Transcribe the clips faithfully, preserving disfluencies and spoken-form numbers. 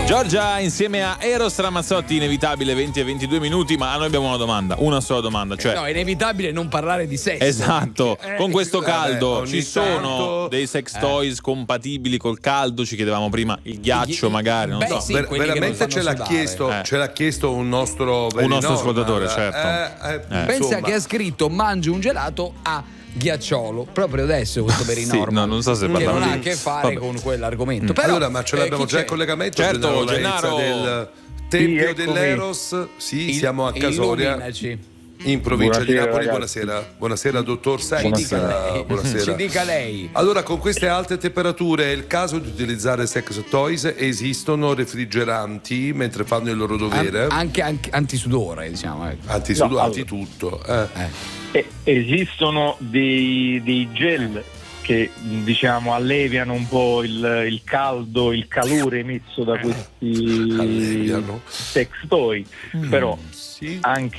Giorgia insieme a Eros Ramazzotti, inevitabile venti e ventidue minuti, ma noi abbiamo una domanda, una sola domanda, cioè no, è inevitabile non parlare di sesso. Esatto, eh, con questo caldo vabbè, ci sono tanto... dei sex toys eh. compatibili col caldo? Ci chiedevamo prima il ghiaccio Gli... magari, non Beh, so. sì, Ver- veramente ce l'ha, chiesto, eh. ce l'ha chiesto un nostro un nostro ascoltatore, normal. certo. Eh, eh, eh. Pensa che ha scritto mangi un gelato a ghiacciolo proprio adesso questo per i sì, normal, no, non so se che non ha a che fare Vabbè. con quell'argomento. Mm. Però, allora, ma ce l'abbiamo eh, già in collegamento? Certo, Gennaro del Tempio sì, dell'Eros. Sì, Il, siamo a Casoria. Illuminaci. In provincia buonasera, di Napoli, ragazzi. buonasera. Buonasera, dottor Sex. Buonasera. buonasera. Ci dica lei. Allora, con queste alte temperature è il caso di utilizzare sex toys? Esistono refrigeranti mentre fanno il loro dovere? An- anche, anche antisudore, diciamo. Ecco. Antisudore, no, antitutto. Eh. Eh, esistono dei, dei gel che diciamo alleviano un po' il, il caldo, il calore emesso da questi alleviano. sex toy, mm. però sì.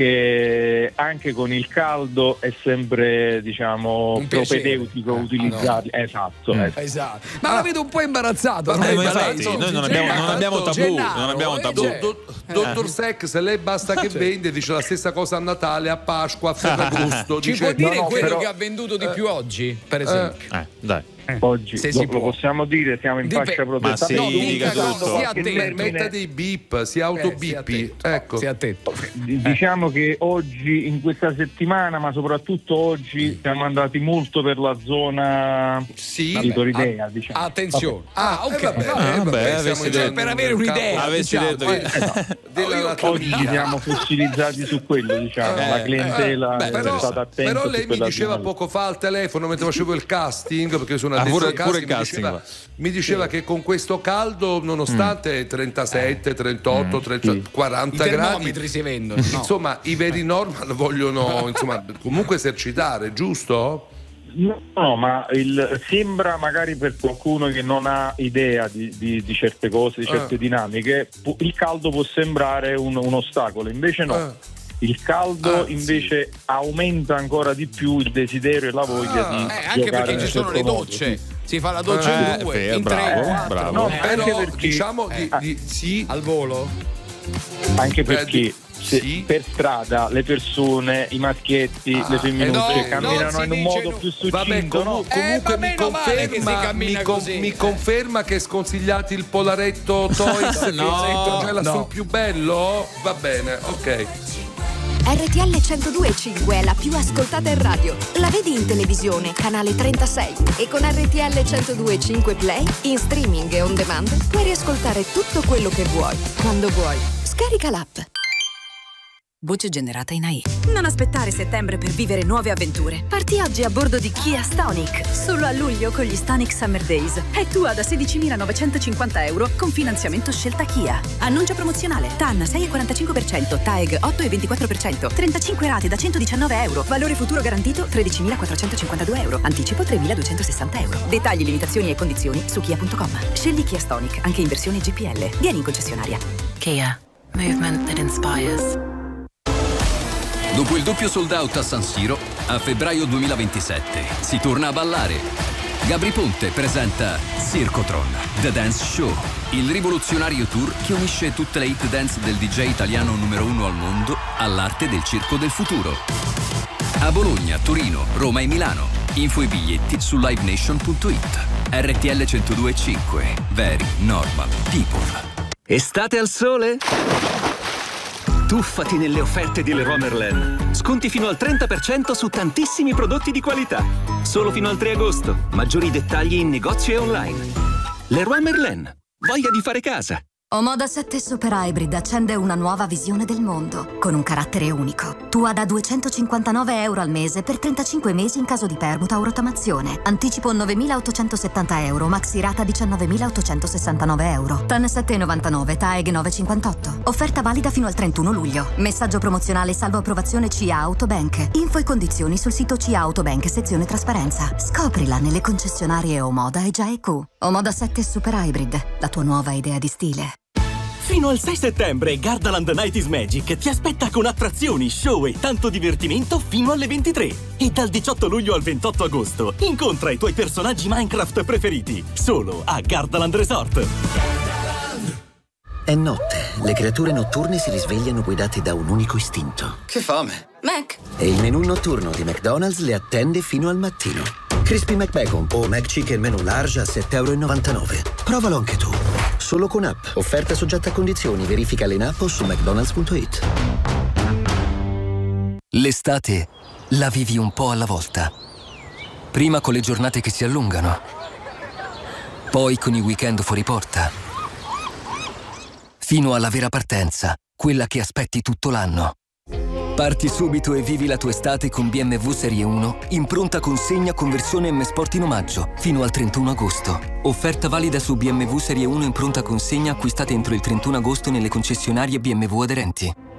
anche, anche con il caldo è sempre diciamo propedeutico eh, utilizzarli. Ah, no. Esatto, mm. esatto. esatto. Ma ah. la vedo un po' imbarazzato. Eh, ma infatti, lei, noi non abbiamo, non abbiamo tabù, Gennaro, non abbiamo tabù. Eh, Do, do, dottor Sex, lei basta che vende, dice la stessa cosa a Natale, a Pasqua, a Ferragosto. Ci dice, può dire no, no, quello però... che ha venduto di più oggi, per esempio? Eh, dai. Oggi se lo, si lo può. possiamo dire, siamo in Dip- fascia protetta. Ma sì, no, dica dica tutto. Sia attento. Metta dei beep, si autobippi. Eh, ecco. si attento. Diciamo che oggi, in questa settimana, ma soprattutto oggi, siamo andati molto per la zona sì. di Toridea. Diciamo. Attenzione. Ah, ok. Eh, vabbè, Ah, vabbè, vabbè, siamo avessi già detto- per avere un'idea. Avessi diciamo, detto che- eh. Esatto. della Oggi siamo fossilizzati su quello, diciamo. Eh, la clientela Eh, beh, è però, stata attenta. però lei su mi quella diceva finale. poco fa al telefono mentre facevo il casting, perché sono Ah, addetto pure- al casting, pure il mi casting, diceva, mi diceva che con questo caldo, nonostante trentasette, trentotto, trenta, Sì. quaranta I gradi, termometri si vendono. No. insomma i veri normal vogliono insomma comunque esercitare, giusto? No, no, ma il, sembra magari per qualcuno che non ha idea di, di, di certe cose, di certe Eh. dinamiche, pu- il caldo può sembrare un, un ostacolo, invece no. Eh. Il caldo Ah, invece sì. aumenta ancora di più il desiderio e la voglia Ah. di Eh, anche giocare perché ci in sono le certo modo, docce. sì. Si fa la doccia Eh, in due, vero, in tre, bravo, in quattro. bravo. No, Eh, Però anche perché- diciamo di, eh. di- sì, al volo? Anche Eh, perché di- se sì. per strada le persone, i maschietti, Ah, le femminucce eh, no, camminano non in si un modo dice più nu- vabbè, succinto, no? comu- Eh, comunque ma mi meno male che si conferma, cammina mi, con- così. mi conferma che sconsigliate il Polaretto Toys, No, che gela no. sul più bello? Va bene, ok. R T L centodue e cinque è la più ascoltata in radio. La vedi in televisione, canale trentasei. E con R T L centodue e cinque Play, in streaming e on demand, puoi riascoltare tutto quello che vuoi, quando vuoi. Scarica l'app. Voce generata in A I. Non aspettare settembre per vivere nuove avventure. Parti oggi a bordo di Kia Stonic. Solo a luglio con gli Stonic Summer Days. È tua da sedicimilanovecentocinquanta euro con finanziamento scelta Kia. Annuncio promozionale. T A N sei virgola quarantacinque per cento, T A E G otto virgola ventiquattro per cento, trentacinque rate da centodiciannove euro. Valore futuro garantito tredicimilaquattrocentocinquantadue euro. Anticipo tremiladuecentosessanta euro. Dettagli, limitazioni e condizioni su kia punto com. Scegli Kia Stonic anche in versione G P L. Vieni in concessionaria. Kia. Movement that inspires. Dopo il doppio sold out a San Siro, a febbraio duemilaventisette si torna a ballare. Gabri Ponte presenta Circotron, The Dance Show, il rivoluzionario tour che unisce tutte le hit dance del D J italiano numero uno al mondo all'arte del circo del futuro. A Bologna, Torino, Roma e Milano. Info e biglietti su live nation punto it. R T L centodue e cinque, Very Normal People. Estate al sole? Tuffati nelle offerte di Leroy Merlin. Sconti fino al trenta per cento su tantissimi prodotti di qualità. Solo fino al tre agosto. Maggiori dettagli in negozio e online. Leroy Merlin. Voglia di fare casa. Omoda sette Super Hybrid accende una nuova visione del mondo, con un carattere unico. Tua da duecentocinquantanove euro al mese per trentacinque mesi in caso di permuta o rottamazione. Anticipo novemilaottocentosettanta euro, maxi rata diciannovemilaottocentosessantanove euro. T A N sette virgola novantanove, T A E G nove virgola cinquantotto. Offerta valida fino al trentuno luglio. Messaggio promozionale salvo approvazione C A Autobank. Info e condizioni sul sito C A Autobank sezione trasparenza. Scoprila nelle concessionarie Omoda e G I A E Q. Omoda sette Super Hybrid, la tua nuova idea di stile. Fino al sei settembre Gardaland Night is Magic ti aspetta con attrazioni, show e tanto divertimento fino alle ventitré. E dal diciotto luglio al ventotto agosto incontra i tuoi personaggi Minecraft preferiti solo a Gardaland Resort. È notte. Le creature notturne si risvegliano guidate da un unico istinto. Che fame! Mac! E il menù notturno di McDonald's le attende fino al mattino. Crispy McBacon o McChicken menù large a sette e novantanove euro. Provalo anche tu. Solo con app. Offerta soggetta a condizioni. Verificale in app o su mcdonalds punto it. L'estate la vivi un po' alla volta. Prima con le giornate che si allungano. Poi con i weekend fuori porta. Fino alla vera partenza, quella che aspetti tutto l'anno. Parti subito e vivi la tua estate con B M W Serie uno in pronta consegna con versione M Sport in omaggio fino al trentuno agosto. Offerta valida su B M W Serie uno in pronta consegna acquistate entro il trentuno agosto nelle concessionarie B M W aderenti.